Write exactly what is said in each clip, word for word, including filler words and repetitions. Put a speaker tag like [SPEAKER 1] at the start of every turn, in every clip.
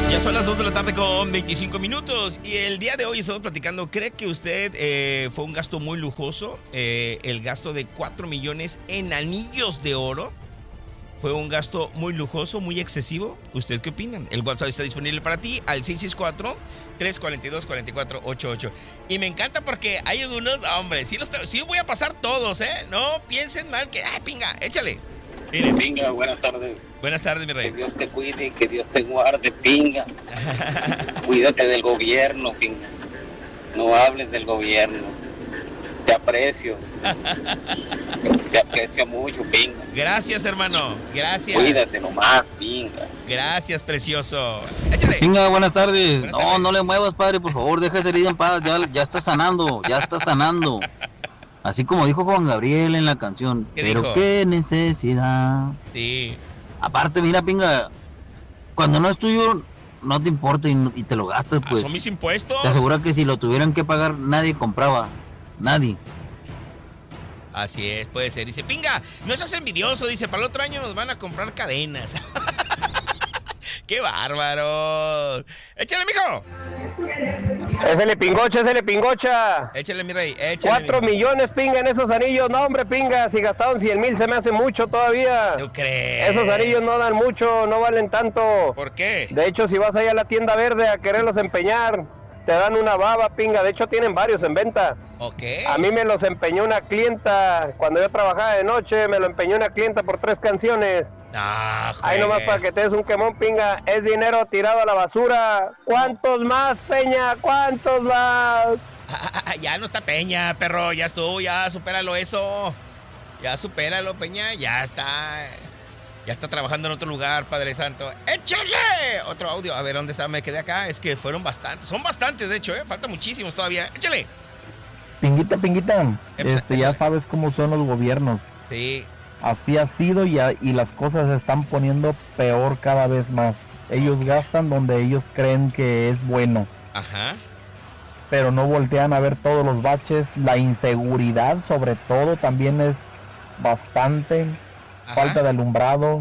[SPEAKER 1] Ya son las dos de la tarde con veinticinco minutos y el día de hoy estamos platicando. ¿Cree que usted eh, fue un gasto muy lujoso? Eh, el gasto de cuatro millones en anillos de oro. ¿Fue un gasto muy lujoso, muy excesivo? ¿Usted qué opina? El WhatsApp está disponible para ti al seis seis cuatro, tres cuatro dos, cuatro cuatro ocho ocho. Y me encanta porque hay algunos, hombre, sí, los, sí voy a pasar todos, ¿eh? No piensen mal que, ¡ay, pinga! Échale.
[SPEAKER 2] Mire, pinga, buenas tardes.
[SPEAKER 1] Buenas tardes, mi rey.
[SPEAKER 2] Que Dios te cuide y que Dios te guarde, pinga. Cuídate del gobierno, pinga. No hables del gobierno. Te aprecio. Te aprecio mucho, pinga.
[SPEAKER 1] Gracias, hermano. Gracias.
[SPEAKER 2] Cuídate nomás, pinga.
[SPEAKER 1] Gracias, precioso. Échale.
[SPEAKER 3] Pinga, buenas tardes.
[SPEAKER 1] Buenas
[SPEAKER 3] no,
[SPEAKER 1] tardes.
[SPEAKER 3] no le muevas, padre, por favor, deja esa herida en paz. Ya, ya está sanando, ya está sanando. Así como dijo Juan Gabriel en la canción.
[SPEAKER 1] ¿Qué
[SPEAKER 3] Pero
[SPEAKER 1] dijo?
[SPEAKER 3] qué necesidad.
[SPEAKER 1] Sí.
[SPEAKER 3] Aparte, mira, pinga, cuando no es tuyo, no te importa y, y te lo gastas,
[SPEAKER 1] Ah,
[SPEAKER 3] pues.
[SPEAKER 1] son mis impuestos.
[SPEAKER 3] Te asegura que si lo tuvieran que pagar, nadie compraba. Nadie.
[SPEAKER 1] Así es, puede ser. Dice, pinga, no seas envidioso. Dice, para el otro año nos van a comprar cadenas. ¡Qué bárbaro! ¡Échale, mijo!
[SPEAKER 4] Échale pingocha, échale pingocha.
[SPEAKER 1] Échale, mi rey. Échale,
[SPEAKER 4] Cuatro
[SPEAKER 1] mijo.
[SPEAKER 4] millones, pinga, en esos anillos. No, hombre, pinga, si gastaron cien mil se me hace mucho todavía.
[SPEAKER 1] ¿Tú crees?
[SPEAKER 4] Esos anillos no dan mucho, no valen tanto.
[SPEAKER 1] ¿Por qué?
[SPEAKER 4] De hecho, si vas allá a la tienda verde a quererlos empeñar, te dan una baba, pinga. De hecho, tienen varios en venta.
[SPEAKER 1] Ok.
[SPEAKER 4] A mí me los empeñó una clienta. Cuando yo trabajaba de noche, me lo empeñó una clienta por tres canciones.
[SPEAKER 1] Ah,
[SPEAKER 4] Ahí nomás para que te des un quemón, pinga. Es dinero tirado a la basura. ¿Cuántos más, Peña? ¿Cuántos más?
[SPEAKER 1] Ah, ah, ah, ya no está Peña, perro. Ya estuvo, ya supéralo eso. Ya supéralo, Peña. Ya está. Ya está trabajando en otro lugar, Padre Santo. ¡Échale! Otro audio. A ver, ¿dónde está? Me quedé acá. Es que fueron bastantes. Son bastantes, de hecho, ¿eh? Faltan muchísimos todavía. ¡Échale!
[SPEAKER 5] Pinguita, pinguita,
[SPEAKER 1] Epsa,
[SPEAKER 5] este, ya
[SPEAKER 1] epsa.
[SPEAKER 5] sabes cómo son los gobiernos.
[SPEAKER 1] Sí.
[SPEAKER 5] Así ha sido y, a- y las cosas se están poniendo peor cada vez más. Ellos gastan donde ellos creen que es bueno,
[SPEAKER 1] Ajá.
[SPEAKER 5] pero no voltean a ver todos los baches. La inseguridad, sobre todo, también es bastante.
[SPEAKER 1] Ajá.
[SPEAKER 5] Falta de alumbrado.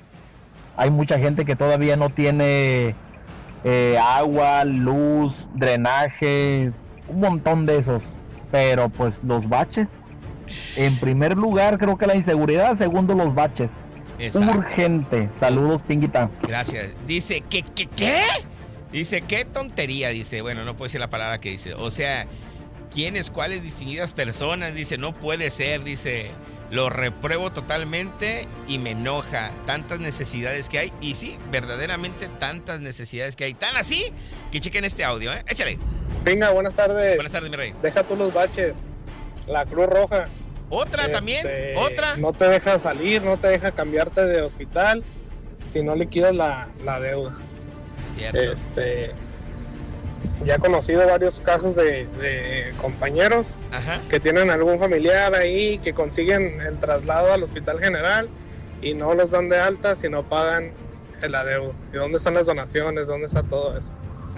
[SPEAKER 5] Hay mucha gente que todavía no tiene eh, agua, luz, drenaje, un montón de esos. Pero pues los baches, en primer lugar creo que la inseguridad, segundo los baches.
[SPEAKER 1] Exacto.
[SPEAKER 5] Urgente. Saludos, Pinguita.
[SPEAKER 1] Gracias. Dice, ¿qué, qué, qué? Dice, qué tontería, dice. Bueno, no puede decir la palabra que dice. O sea, ¿quiénes, cuáles distinguidas personas? Dice, no puede ser, dice. Lo repruebo totalmente y me enoja. Tantas necesidades que hay. Y sí, verdaderamente tantas necesidades que hay. Tan así que chequen este audio, ¿eh? Échale.
[SPEAKER 4] Venga, buenas tardes.
[SPEAKER 1] Buenas tardes, mi rey.
[SPEAKER 4] Deja tú los baches. La Cruz Roja.
[SPEAKER 1] ¿Otra
[SPEAKER 4] Este,
[SPEAKER 1] también? ¿Otra?
[SPEAKER 4] No te deja salir, no te deja cambiarte de hospital si no liquidas la, la deuda.
[SPEAKER 1] Cierto.
[SPEAKER 4] Este, ya he conocido varios casos de, de compañeros
[SPEAKER 1] Ajá.
[SPEAKER 4] que tienen algún familiar ahí que consiguen el traslado al hospital general y no los dan de alta si no pagan el adeudo. ¿Y dónde están las donaciones? ¿Dónde está todo eso?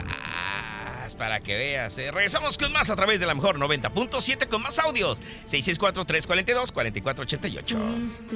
[SPEAKER 1] Sas, para que veas. ¿eh? Regresamos con más a través de la mejor noventa punto siete con más audios. seis seis cuatro, tres cuatro dos, cuatro cuatro ocho ocho.